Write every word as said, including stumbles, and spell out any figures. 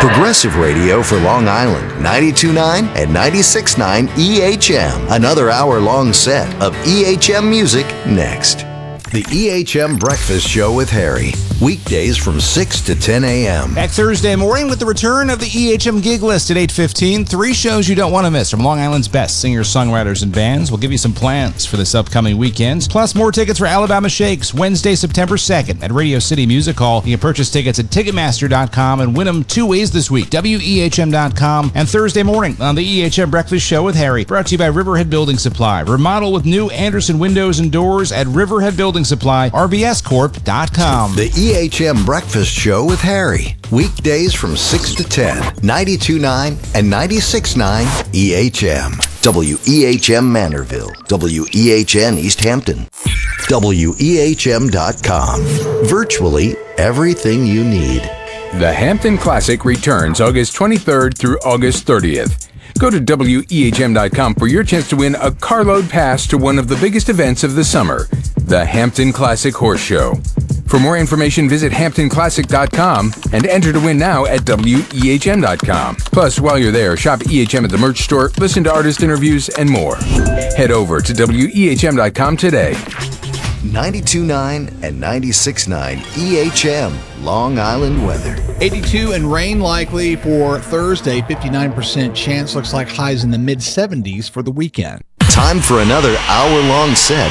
Progressive radio for Long Island, ninety-two point nine and ninety-six point nine E H M. Another hour-long set of E H M music next. The E H M Breakfast Show with Harry. Weekdays from six to ten a.m. Back Thursday morning with the return of the E H M Gig List at eight fifteen. Three shows you don't want to miss from Long Island's best singers, songwriters, and bands. We'll give you some plans for this upcoming weekend. Plus, more tickets for Alabama Shakes Wednesday, September second at Radio City Music Hall. You can purchase tickets at Ticketmaster dot com and win them two ways this week. W E H M dot com and Thursday morning on the E H M Breakfast Show with Harry. Brought to you by Riverhead Building Supply. Remodel with new Anderson windows and doors at Riverhead Building Supply. R B S Corp dot com. The E H M Breakfast Show with Harry. Weekdays from six to ten. ninety-two point nine and ninety-six point nine E H M. W E H M Manorville. W E H N East Hampton. W E H M dot com. Virtually everything you need. The Hampton Classic returns August twenty-third through August thirtieth. Go to W E H M dot com for your chance to win a carload pass to one of the biggest events of the summer, the Hampton Classic Horse Show. For more information, visit Hampton Classic dot com and enter to win now at W E H M dot com. Plus, while you're there, shop E H M at the merch store, listen to artist interviews, and more. Head over to W E H M dot com today. ninety-two point nine and ninety-six point nine E H M, Long Island weather. eighty-two and rain likely for Thursday, fifty-nine percent chance. Looks like highs in the mid seventies for the weekend. Time for another hour-long set